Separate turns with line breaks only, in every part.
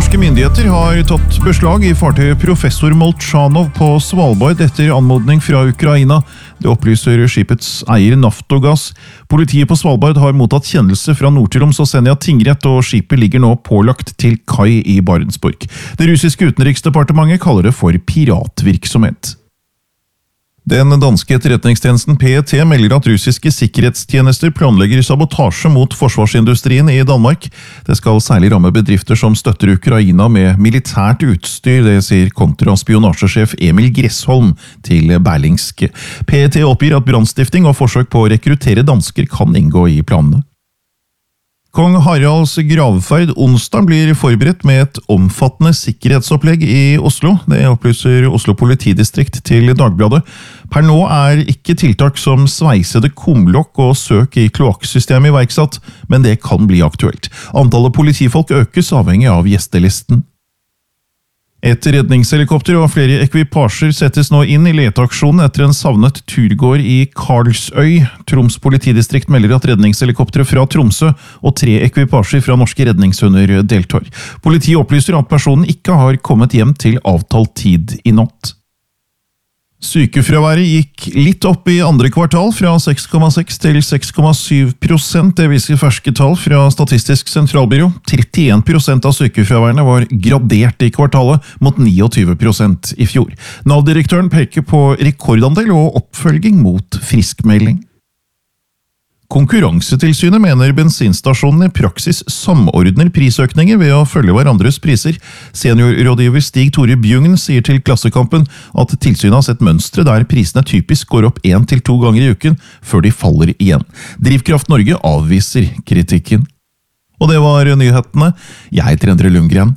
Norske myndigheter har tatt beslag i fartøyet Professor Molchanov på Svalbard etter anmodning fra Ukraina. Det opplyser skipets eier Naftogaz. Politiet på Svalbard har mottatt kjennelse fra Nord-Troms og Senja tingrett, og skipet ligger nå pålagt til kai i Barentsburg. Det russiske utenriksdepartementet kaller det for piratvirksomhet. Den danske etterretningstjenesten PET melder at russiske sikkerhetstjenester planlegger sabotasje mot forsvarsindustrien i Danmark. Det skal særlig ramme bedrifter som støtter Ukraina med militært utstyr, det sier kontraspionasjesjef Emil Gressholm til Berlingske. PET oppgir at brannstifting og forsøk på å rekruttere dansker kan inngå i planene. Kong Haralds gravferd onsdag blir forberedt med et omfattende sikkerhetsopplegg i Oslo. Det opplyser Oslo politidistrikt til Dagbladet. Per nå er ikke tiltak som sveisede kumlokk og søk i kloakksystemet iverksatt, men det kan bli aktuelt. Antallet politifolk økes avhengig av gjestelisten. Et redningshelikopter og flere ekvipasjer settes nå inn i leteaksjonen etter en savnet turgåer i Karlsøy. Troms politidistrikt melder at redningshelikoptere fra Tromsø og 3 ekvipasjer fra norske redningshunder deltar. Politiet opplyser at personen ikke har kommet hjem til avtalt tid i natt. Sykefraværet gikk litt opp i andre kvartal, fra 6,6 til 6,7%. Det viser ferske tall fra Statistisk sentralbyrå. 31% av sykefraværene var gradert i kvartalet, mot 29% i fjor. Nav-direktøren peker på rekordandel og oppfølging mot friskmelding. Konkurransetilsynet mener bensinstasjonene i praksis samordner prisøkninger ved å følge hverandres priser. Seniorrådgiver Stig Tore Bjugn sier til Klassekampen at tilsynet har sett mønstre der prisene typisk går opp 1 til 2 ganger i uken, før de faller igjen. Drivkraft Norge avviser kritikken. Og det var nyhetene. Jeg heter Endre Lundgren.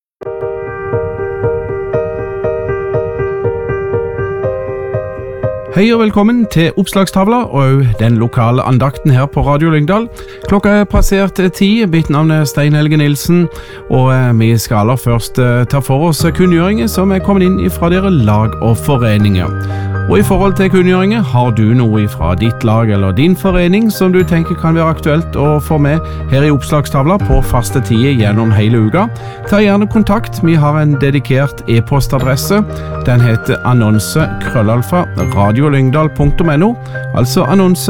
Hei og velkommen til Oppslagstavla og den lokale andakten her på Radio Lyngdal. Klokka er passert 10, mitt navn er Stein Helge Nilsen, og vi skal aller først ta for oss kunngjøringer som er kommet inn fra dere lag og foreninger. Og i forhold til kunngjøringer, har du noe fra ditt lag eller din forening som du tenker kan være aktuelt å få med her i Oppslagstavla på faste tider gjennom hele uka? Ta gjerne kontakt, vi har en dedikert e-postadresse. Den heter annonse@radiolyngdal.no, altså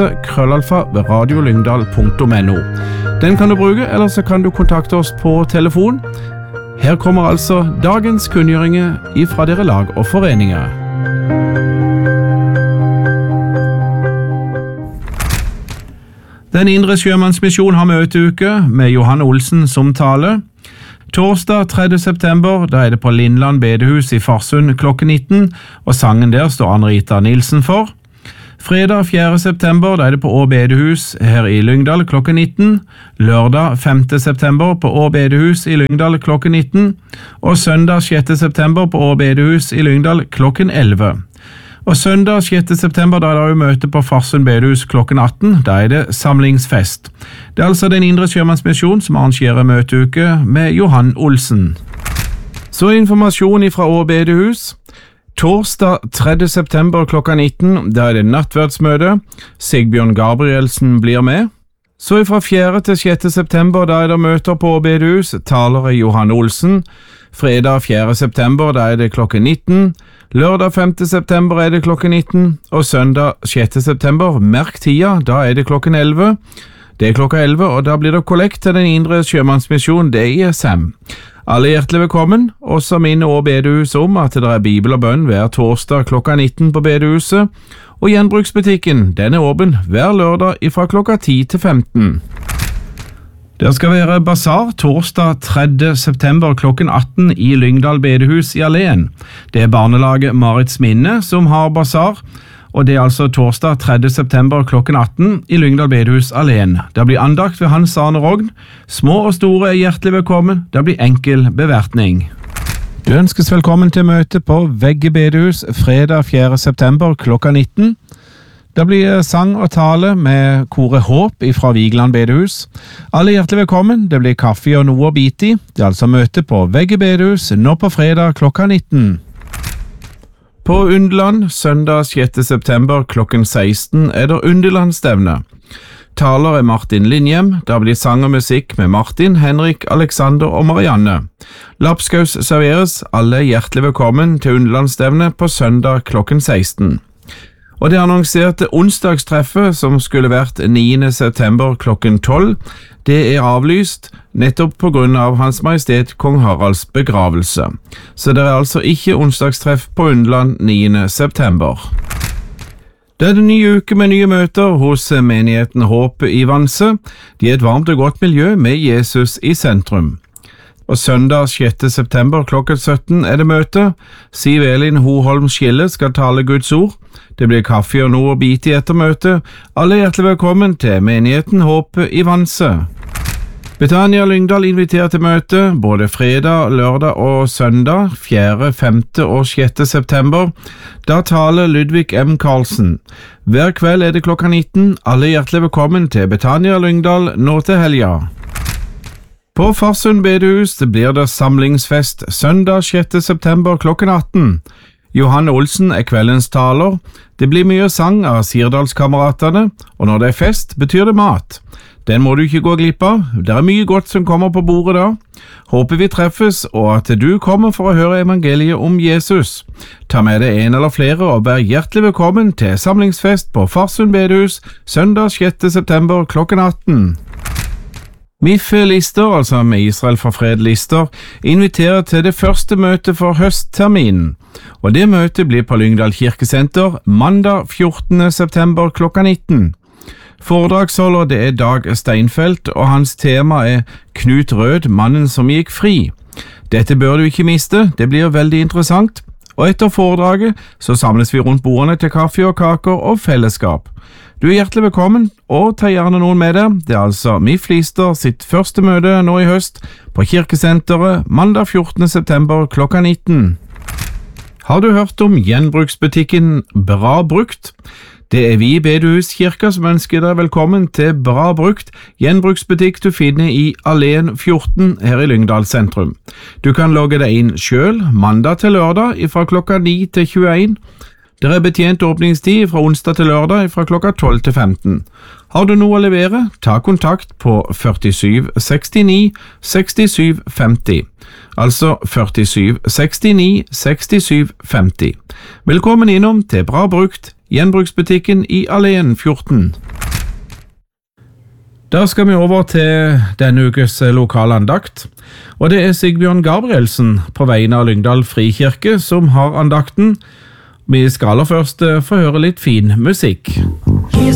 annonse@radiolyngdal.no. Den kan du bruke, eller så kan du kontakte oss på telefon. Her kommer altså dagens kunngjøringer fra dere lag og foreninger. Den Indre Sjømannsmisjon har møteuke med Johan Olsen som taler. Torsdag 3. september, da er det på Lindland bedehus i Farsund klokken 19, og sangen der står Anne-Rita Nilsen for. Fredag 4. september, da er det på Å bedehus her i Lyngdal klokken 19. Lørdag 5. september på Å bedehus i Lyngdal klokken 19. Og søndag 6. september på Å bedehus i Lyngdal klokken 11. Og søndag 6. september, da er det jo møte på Farsund bedehus klokken 18. Da er det samlingsfest. Det er altså Den Indre Sjømannsmisjon som arrangerer møteuke med Johan Olsen. Så informasjon fra Å bedehus. Torsdag 3. september klokka 19, da er det nattverdsmøte. Sigbjørn Gabrielsen blir med. Så fra 4. til 6. september, da er det møter på Å bedehus, taler Johan Olsen. Fredag 4. september, da er det klokken 19. Lørdag 5. september er det klokken 19, og søndag 6. september, merk tida, da er det klokken 11. Det er klokka 11, og da blir det kollekt til Den Indre Sjømannsmisjon, det er ISM. Alle hjertelig velkommen, og så minner Å bedehus om at det er bibel og bønn hver torsdag klokka 19 på bedehuset, og gjenbruksbutikken, den er åpen hver lørdag fra klokka 10 til 15. Det skal være basar torsdag 3. september klokken 18 i Lyngdal bedehus i Alén. Det er barnelaget Marits Minne som har basar, og det er altså torsdag 3. september klokken 18 i Lyngdal bedehus Alén. Det blir andakt ved Hans Arne Rogn. Små og store er hjertelig velkommen. Det blir enkel bevertning. Du ønskes velkommen til møte på Vegge bedehus fredag 4. september klokka 19. Det blir sang og tale med Kore Håp fra Vigeland bedehus. Alle hjertelig velkommen, det blir kaffe og noe å bite i. Det er altså møte på Vegge bedehus nå på fredag klokka 19. På Underland, søndag 6. september klokken 16 er det Underlandsstevne. Taler Martin Linjem. Det blir sang og musikk med Martin, Henrik, Alexander og Marianne. Lapskaus serveres. Alle hjertelig velkommen til Underlandsstevne på søndag klokken 16. Og det annonserte onsdagstreffet som skulle vært 9. september klokken 12, det avlyst nettopp på grunn av Hans Majestet Kong Haralds begravelse. Så det altså ikke onsdagstreff på Underland 9. september. Det en ny uke med nye møter hos menigheten Håpet i Vanse. De et varmt og godt miljø med Jesus i sentrum. Og søndag 6. september klokken 17 det møte. Siv Elin Hoholm Skille skal tale Guds ord. Det blir kaffe og noe å bite i etter møtet. Alle hjertelig velkommen til menigheten Håpet i Vanse. Betania Lyngdal inviterer til møte både fredag, lørdag og søndag 4., 5. og 6. september. Da taler Ludvig M. Karlsen. Hver kveld det klokka 19. Alle hjertelig velkommen til Betania Lyngdal nå til helga. På Farsund bedehus blir det samlingsfest søndag 6. september klokken 18. Johanne Olsen kveldens taler. Det blir mye sang av Sirdalskameratene, og når det fest, betyr det mat. Den må du ikke gå glipp av. Det mye godt som kommer på bordet da. Håper vi treffes, og at du kommer for å høre evangeliet om Jesus. Ta med deg en eller flere og vær hjertelig velkommen til samlingsfest på Farsund bedehus søndag 6. september klokken 18. MIF-lister, altså med Israel for fred-lister, inviterer til det første møtet for høstterminen, og det møtet blir på Lyngdal kirkesenter mandag 14. september klokka 19. Foredragsholder det Dag Steinfeld, og hans tema Knut Rød, mannen som gikk fri. Dette bør du ikke miste, det blir veldig interessant, og etter foredraget så samles vi rundt bordene til kaffe og kaker og fellesskap. Du hjertelig velkommen, og ta gjerne noen med deg. Det altså MIF-lister sitt første møte nå i høst på kirkesenteret mandag 14. september klokka 19. Har du hørt om gjenbruksbutikken Bra Brukt? Det vi i Bedehuskirka som ønsker deg velkommen til Bra Brukt, gjenbruksbutikk du finner i Alleen 14 her i Lyngdal sentrum. Du kan logge deg inn selv mandag til lørdag fra klokka 9 til 21. Det betjent åpningstid fra onsdag til lørdag fra klokka 12 til 15. Har du noe å levere, ta kontakt på 47 69 67 50. Altså 47 69 67 50. Velkommen innom til Bra Brukt, gjenbruksbutikken i Alleen 14. Da skal vi over til denne ukes lokalandakt, og det Sigbjørn Gabrielsen på vegne av Lyngdal Frikirke som har andakten. Vi skal aller først få høre litt fin musikk.